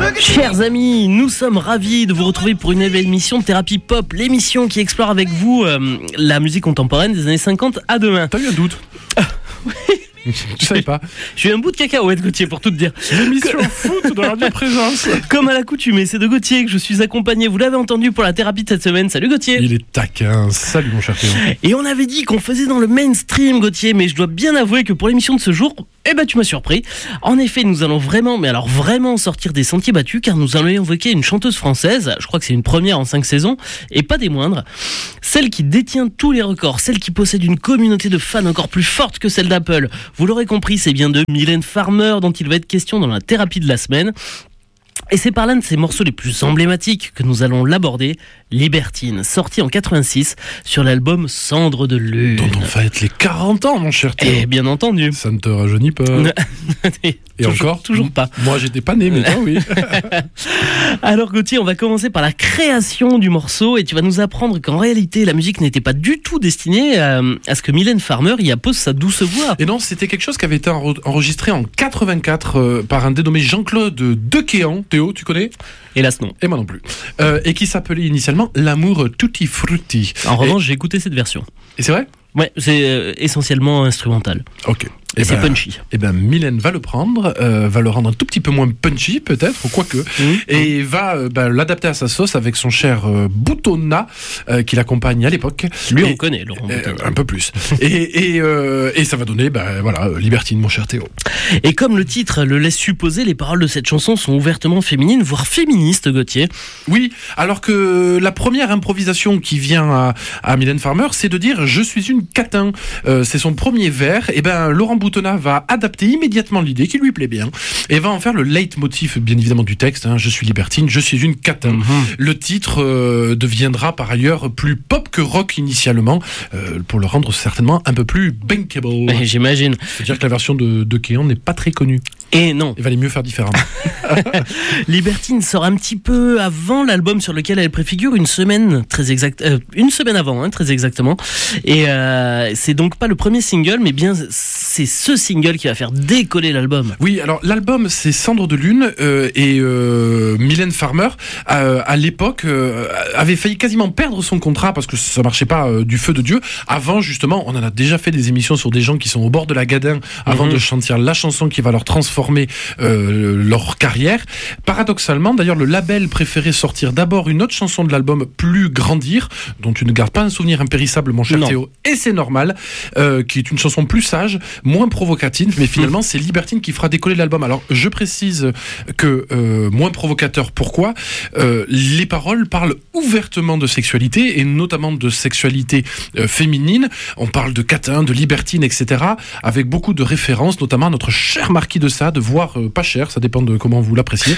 Chers amis, nous sommes ravis de vous retrouver pour une nouvelle émission de Thérapie Pop, l'émission qui explore avec vous la musique contemporaine des années 50 à demain. T'as eu un doute? Oui. Tu savais pas? J'ai eu un bout de cacahuète, Gauthier, pour tout te dire. L'émission foot de Radio Présence. Comme à l'accoutumée, c'est de Gauthier que je suis accompagné. Vous l'avez entendu pour la thérapie de cette semaine. Salut Gauthier. Il est taquin. Salut mon cher Théo. Et on avait dit qu'on faisait dans le mainstream, Gauthier, mais je dois bien avouer que pour l'émission de ce jour, tu m'as surpris. En effet, nous allons vraiment sortir des sentiers battus, car nous allons évoquer une chanteuse française, je crois que c'est une première en 5 saisons, et pas des moindres, celle qui détient tous les records, celle qui possède une communauté de fans encore plus forte que celle d'Apple. Vous l'aurez compris, c'est bien de Mylène Farmer dont il va être question dans la thérapie de la semaine. Et c'est par l'un de ses morceaux les plus emblématiques que nous allons l'aborder, Libertine, sorti en 86 sur l'album Cendres de Lune. Dont on fête les 40 ans, mon cher Théo. Et bien entendu. Ça ne te rajeunit pas. Et encore toujours pas. Moi, j'étais pas né, mais toi, oui. Alors Gauthier, on va commencer par la création du morceau et tu vas nous apprendre qu'en réalité, la musique n'était pas du tout destinée à ce que Mylène Farmer y appose sa douce voix. Et non, c'était quelque chose qui avait été enregistré en 84 par un dénommé Jean-Claude Dequéan. Théo, tu connais? Hélas non. Et moi non plus. Et qui s'appelait initialement L'amour Tutti Frutti. En revanche, j'ai écouté cette version. Et c'est vrai? Ouais, c'est essentiellement instrumental. Ok. Et c'est punchy. Et ben Mylène va le prendre, va le rendre un tout petit peu moins punchy peut-être, ou quoique, et va l'adapter à sa sauce avec son cher Boutonna qui l'accompagne à l'époque. Lui on connaît, Laurent Boutonna. Un peu plus. et ça va donner, Libertine, mon cher Théo. Et comme le titre le laisse supposer, les paroles de cette chanson sont ouvertement féminines, voire féministes, Gauthier. Oui, alors que la première improvisation qui vient à Mylène Farmer, c'est de dire « Je suis une catin ». C'est son premier vers, et Laurent Boutonna va adapter immédiatement l'idée qui lui plaît bien et va en faire le leitmotiv bien évidemment du texte, je suis libertine, je suis une catin. Le titre deviendra par ailleurs plus pop que rock initialement pour le rendre certainement un peu plus bankable. J'imagine. C'est-à-dire que la version de Kéan n'est pas très connue. Et non. Il valait mieux faire différemment. Libertine sort un petit peu avant l'album sur lequel elle préfigure, une semaine avant, très exactement. Et c'est donc pas le premier single, mais bien c'est ce single qui va faire décoller l'album. Oui, alors l'album c'est Cendres de Lune et Mylène Farmer à l'époque avait failli quasiment perdre son contrat parce que ça marchait pas du feu de Dieu. Avant justement, on en a déjà fait des émissions sur des gens qui sont au bord de la gadin avant de chanter la chanson qui va leur transformer leur carrière. Paradoxalement, d'ailleurs, le label préférait sortir d'abord une autre chanson de l'album, Plus Grandir, dont tu ne gardes pas un souvenir impérissable, mon cher Théo, et c'est normal, qui est une chanson plus sage, moins provocative, mais finalement c'est Libertine qui fera décoller l'album. Alors je précise que moins provocateur, pourquoi les paroles parlent ouvertement de sexualité et notamment de sexualité féminine. On parle de catin, de libertine, etc. avec beaucoup de références, notamment à notre cher Marquis de Sade, voire pas cher, ça dépend de comment vous l'appréciez.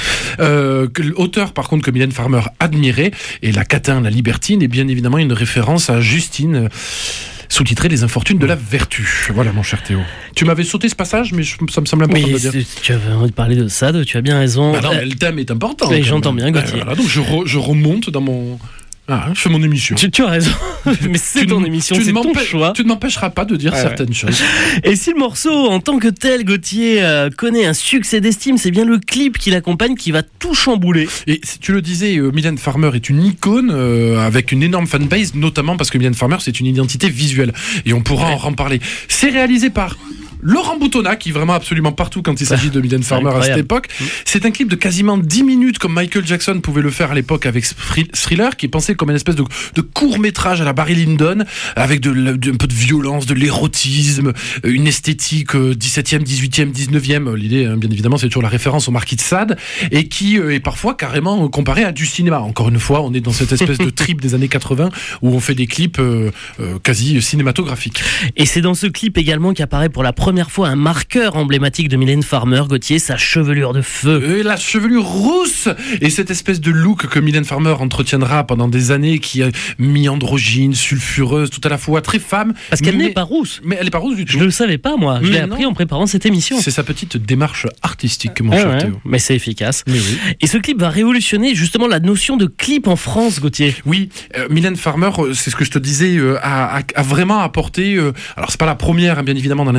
Auteur par contre que Mylène Farmer admirait, et la catin, la libertine est bien évidemment une référence à Justine, sous-titré Les Infortunes de la Vertu. Voilà mon cher Théo. Tu m'avais sauté ce passage, mais ça me semble important de dire. Tu avais envie de parler de Sade, tu as bien raison. Non, mais le thème est important. J'entends bien, Gauthier. Voilà, donc je remonte dans mon... je fais mon émission. Tu as raison, mais c'est ton émission, c'est ton choix. Tu ne m'empêcheras pas de dire certaines choses. Et si le morceau, en tant que tel, Gauthier, connaît un succès d'estime, c'est bien le clip qui l'accompagne qui va tout chambouler. Et si tu le disais, Mylène Farmer est une icône avec une énorme fanbase, notamment parce que Mylène Farmer, c'est une identité visuelle. Et on pourra en reparler. C'est réalisé par Laurent Boutonna, qui est vraiment absolument partout quand il s'agit de Mylène Farmer à cette époque. C'est un clip de quasiment 10 minutes, comme Michael Jackson pouvait le faire à l'époque avec Thriller, qui est pensé comme une espèce de court-métrage à la Barry Lyndon, avec un peu de violence, de l'érotisme, une esthétique 17e, 18e, 19e. L'idée, bien évidemment, c'est toujours la référence au Marquis de Sade, et qui est parfois carrément comparé à du cinéma. Encore une fois, on est dans cette espèce de trip des années 80, où on fait des clips quasi cinématographiques. Et c'est dans ce clip également qu'apparaît pour la première fois un marqueur emblématique de Mylène Farmer, Gauthier, sa chevelure de feu. La chevelure rousse. Et cette espèce de look que Mylène Farmer entretiendra pendant des années, qui est mi-androgyne, sulfureuse, tout à la fois très femme. Parce qu'elle n'est pas rousse. Mais elle n'est pas rousse du tout. Je ne le savais pas, moi. Je l'ai appris en préparant cette émission. C'est sa petite démarche artistique, mon cher Théo. Mais c'est efficace. Mais oui. Et ce clip va révolutionner justement la notion de clip en France, Gauthier. Oui, Mylène Farmer, c'est ce que je te disais, a vraiment apporté... alors, c'est pas la première, bien évidemment, dans l'industrie musicale,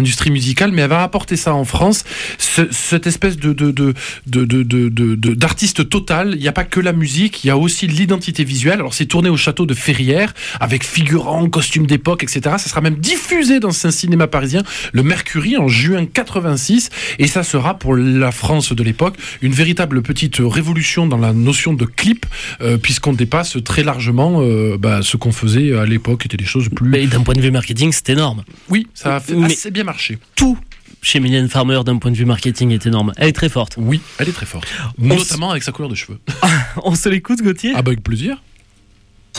musicale, mais elle va apporter ça en France, cette espèce d'artiste total. Il n'y a pas que la musique, il y a aussi l'identité visuelle. Alors c'est tourné au château de Ferrières, avec figurants, costumes d'époque, etc. Ça sera même diffusé dans un cinéma parisien, le Mercury, en juin 86, et ça sera pour la France de l'époque une véritable petite révolution dans la notion de clip, puisqu'on dépasse très largement ce qu'on faisait à l'époque, étaient des choses plus... Mais d'un point de vue marketing, c'est énorme. Oui, ça a fait assez bien marcher. Tout chez Mylène Farmer, d'un point de vue marketing, est énorme. Elle est très forte. Oui, elle est très forte. Notamment avec sa couleur de cheveux. On se l'écoute, Gauthier ? Ah bah avec plaisir.